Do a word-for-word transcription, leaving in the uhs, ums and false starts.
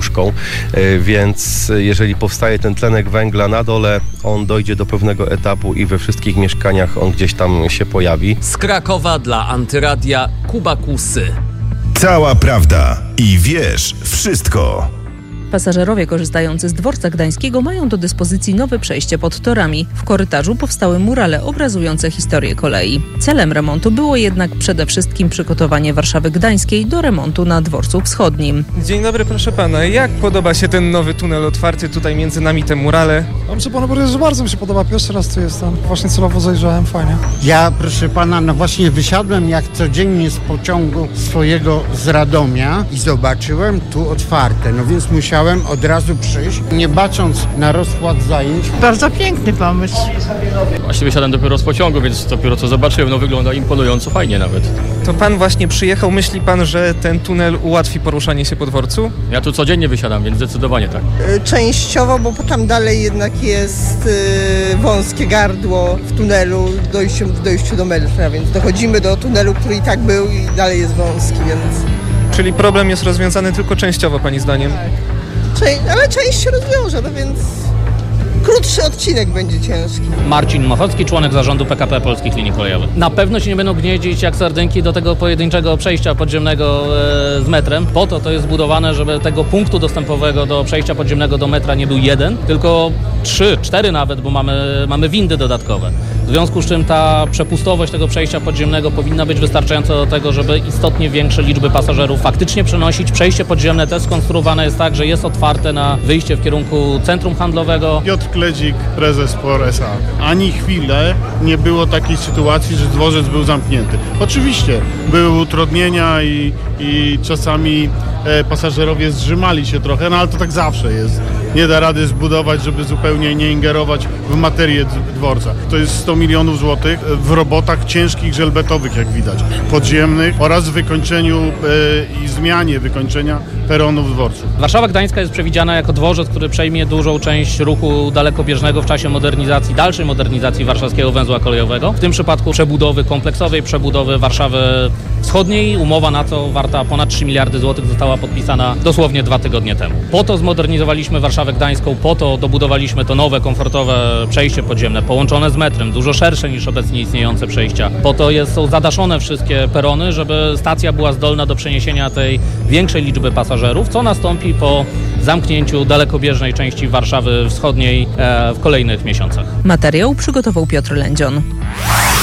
puszką, więc jeżeli powstaje ten tlenek węgla na dole, on dojdzie do pewnego etapu i we wszystkich mieszkaniach on gdzieś tam się pojawi. Z Krakowa dla Antyradia Kuba Kusy. Cała prawda i wiesz wszystko. Pasażerowie korzystający z dworca gdańskiego mają do dyspozycji nowe przejście pod torami. W korytarzu powstały murale obrazujące historię kolei. Celem remontu było jednak przede wszystkim przygotowanie Warszawy Gdańskiej do remontu na dworcu wschodnim. Dzień dobry, proszę pana. Jak podoba się ten nowy tunel otwarty tutaj między nami, te murale? Proszę pana, że bardzo mi się podoba. Pierwszy raz tu jestem. Właśnie celowo zajrzałem, fajnie. Ja, proszę pana, no właśnie wysiadłem jak codziennie z pociągu swojego z Radomia i zobaczyłem tu otwarte, no więc musiałem od razu przyjść, nie bacząc na rozkład zajęć. Bardzo piękny pomysł. Właśnie wysiadłem dopiero z pociągu, więc dopiero co zobaczyłem, no wygląda imponująco fajnie nawet. To pan właśnie przyjechał, myśli pan, że ten tunel ułatwi poruszanie się po dworcu? Ja tu codziennie wysiadam, więc zdecydowanie tak. Częściowo, bo tam dalej jednak jest yy, wąskie gardło w tunelu w dojściu, w dojściu do metra, więc dochodzimy do tunelu, który i tak był i dalej jest wąski, więc... Czyli problem jest rozwiązany tylko częściowo, pani zdaniem? Cze- ale część się rozwiąże, no więc krótszy odcinek będzie ciężki. Marcin Mochocki, członek zarządu P K P Polskich Linii Kolejowych. Na pewno się nie będą gnieździć jak sardynki do tego pojedynczego przejścia podziemnego e, z metrem. Po to to jest zbudowane, żeby tego punktu dostępowego do przejścia podziemnego do metra nie był jeden, tylko trzy, cztery nawet, bo mamy, mamy windy dodatkowe. W związku z czym ta przepustowość tego przejścia podziemnego powinna być wystarczająca do tego, żeby istotnie większe liczby pasażerów faktycznie przenosić. Przejście podziemne też skonstruowane jest tak, że jest otwarte na wyjście w kierunku centrum handlowego. Piotr Kledzik, prezes P O R S A. Ani chwilę nie było takiej sytuacji, że dworzec był zamknięty. Oczywiście były utrudnienia i, i czasami e, pasażerowie zrzymali się trochę, no ale to tak zawsze jest. Nie da rady zbudować, żeby zupełnie nie ingerować w materię dworca. To jest sto milionów złotych w robotach ciężkich, żelbetowych, jak widać, podziemnych oraz w wykończeniu e, i zmianie wykończenia peronów dworcu. Warszawa Gdańska jest przewidziana jako dworzec, który przejmie dużą część ruchu dalekobieżnego w czasie modernizacji, dalszej modernizacji warszawskiego węzła kolejowego. W tym przypadku przebudowy, kompleksowej przebudowy Warszawy Wschodniej. Umowa na to warta ponad trzy miliardy złotych została podpisana dosłownie dwa tygodnie temu. Po to zmodernizowaliśmy Warszawę Gdańską, po to dobudowaliśmy to nowe, komfortowe przejście podziemne, połączone z metrem, dużo szersze niż obecnie istniejące przejścia. Po to jest, są zadaszone wszystkie perony, żeby stacja była zdolna do przeniesienia tej większej liczby pasażerów, co nastąpi po zamknięciu dalekobieżnej części Warszawy Wschodniej w kolejnych miesiącach. Materiał przygotował Piotr Lędzion.